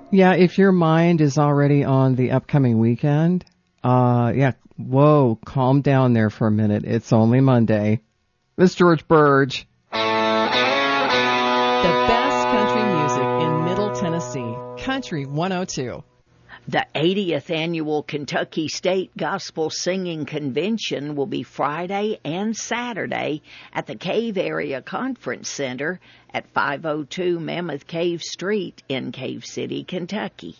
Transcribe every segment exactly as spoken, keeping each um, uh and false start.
Yeah, if your mind is already on the upcoming weekend, uh, yeah, whoa, calm down there for a minute. It's only Monday. Miss George Burge. The best country music in Middle Tennessee. Country one oh two. The eightieth Annual Kentucky State Gospel Singing Convention will be Friday and Saturday at the Cave Area Conference Center at five oh two Mammoth Cave Street in Cave City, Kentucky.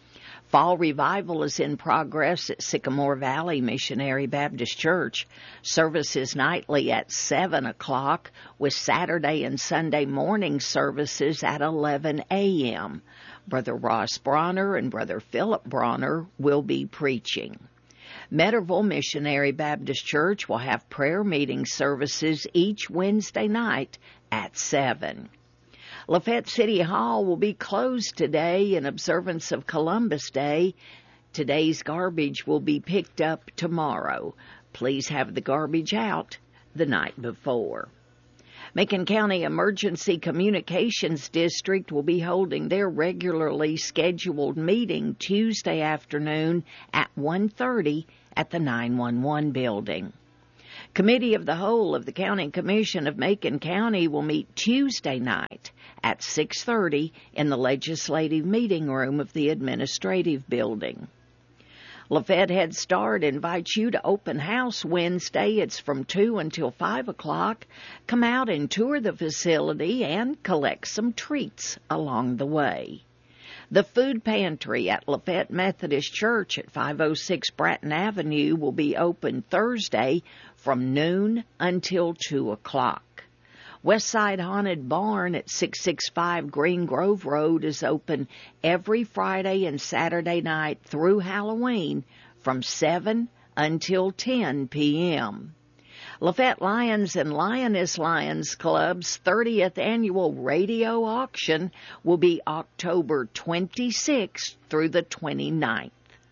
Fall revival is in progress at Sycamore Valley Missionary Baptist Church. Services nightly at seven o'clock with Saturday and Sunday morning services at eleven a.m. Brother Ross Bronner and Brother Philip Bronner will be preaching. Meadowville Missionary Baptist Church will have prayer meeting services each Wednesday night at seven. Lafayette City Hall will be closed today in observance of Columbus Day. Today's garbage will be picked up tomorrow. Please have the garbage out the night before. Macon County Emergency Communications District will be holding their regularly scheduled meeting Tuesday afternoon at one thirty at the nine one one building. Committee of the Whole of the County Commission of Macon County will meet Tuesday night at six thirty in the Legislative Meeting Room of the Administrative Building. Lafayette Head Start invites you to open house Wednesday. It's from two until five o'clock. Come out and tour the facility and collect some treats along the way. The food pantry at Lafayette Methodist Church at five oh six Bratton Avenue will be open Thursday from noon until two o'clock. Westside Haunted Barn at six sixty-five Green Grove Road is open every Friday and Saturday night through Halloween from seven until ten p.m. Lafayette Lions and Lioness Lions Club's thirtieth Annual Radio Auction will be October twenty-sixth through the twenty-ninth.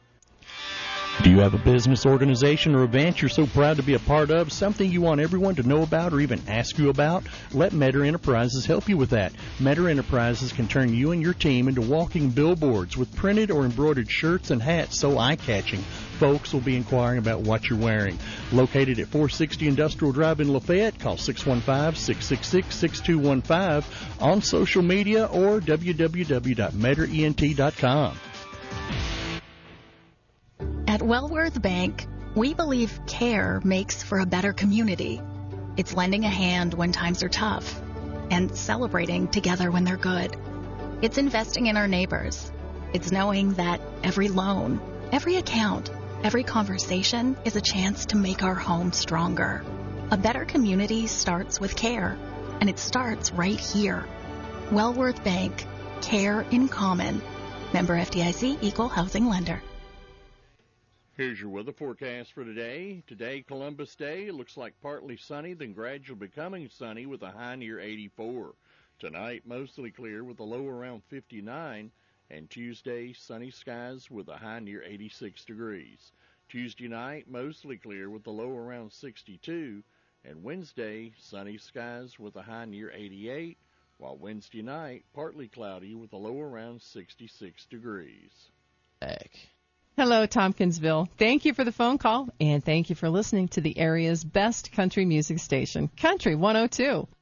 Do you have a business, organization, or event you're so proud to be a part of, something you want everyone to know about or even ask you about? Let Metter Enterprises help you with that. Metter Enterprises can turn you and your team into walking billboards with printed or embroidered shirts and hats so eye-catching. Folks will be inquiring about what you're wearing. Located at four sixty Industrial Drive in Lafayette, call six one five, six six six, six two one five on social media or w w w dot metter ent dot com. At Wellworth Bank, we believe care makes for a better community. It's lending a hand when times are tough and celebrating together when they're good. It's investing in our neighbors. It's knowing that every loan, every account, every conversation is a chance to make our home stronger. A better community starts with care, and it starts right here. Wellworth Bank, care in common. Member F D I C, Equal Housing Lender. Here's your weather forecast for today. Today, Columbus Day, looks like partly sunny, then gradually becoming sunny with a high near eighty-four. Tonight, mostly clear with a low around fifty-nine. And Tuesday, sunny skies with a high near eighty-six degrees. Tuesday night, mostly clear with a low around sixty-two. And Wednesday, sunny skies with a high near eighty-eight. While Wednesday night, partly cloudy with a low around sixty-six degrees. Heck. Hello, Tompkinsville. Thank you for the phone call, and thank you for listening to the area's best country music station, Country one oh two.